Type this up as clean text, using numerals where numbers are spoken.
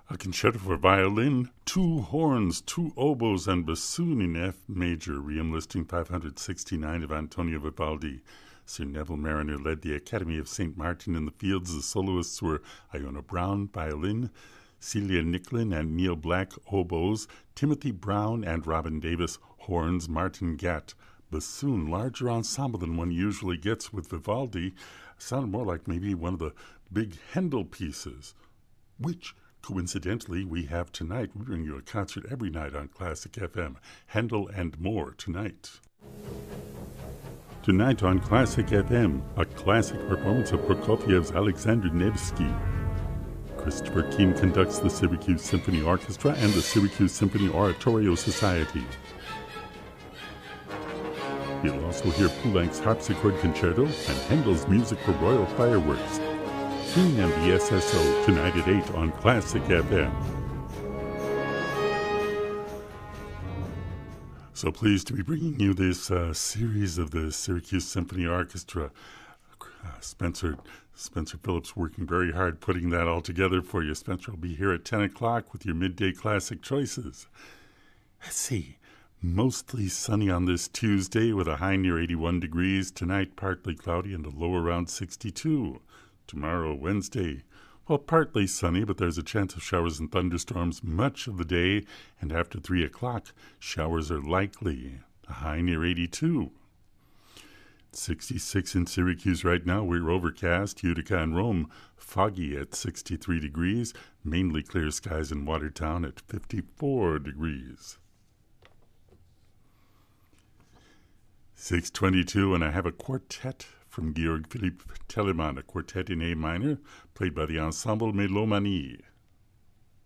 A concerto for violin, two horns, two oboes, and bassoon in F major, Ream listing 569 of Antonio Vivaldi. Sir Neville Mariner led the Academy of St. Martin in the Fields. The soloists were Iona Brown, violin, Celia Nicklin and Neil Black, oboes, Timothy Brown and Robin Davis, horns, Martin Gatt, bassoon, larger ensemble than one usually gets with Vivaldi. Sounded more like maybe one of the big Handel pieces, which coincidentally we have tonight. We bring you a concert every night on Classic FM. Handel and more tonight. Tonight on Classic FM, a classic performance of Prokofiev's Alexander Nevsky. Christopher Keane conducts the Syracuse Symphony Orchestra and the Syracuse Symphony Oratorio Society. You'll also hear Poulenc's Harpsichord Concerto and Handel's Music for Royal Fireworks. King and the SSO tonight at 8 on Classic FM. So pleased to be bringing you this series of the Syracuse Symphony Orchestra. Spencer Phillips working very hard putting that all together for you. Spencer will be here at 10 o'clock with your midday classic choices. Let's see. Mostly sunny on this Tuesday with a high near 81 degrees. Tonight, partly cloudy and a low around 62. Tomorrow, Wednesday, well, partly sunny, but there's a chance of showers and thunderstorms much of the day. And after 3 o'clock, showers are likely. A high near 82. 66 in Syracuse right now. We're overcast. Utica and Rome, foggy at 63 degrees. Mainly clear skies in Watertown at 54 degrees. 6:22, and I have a quartet from Georg Philipp Telemann, a quartet in A minor, played by the Ensemble Melomanie.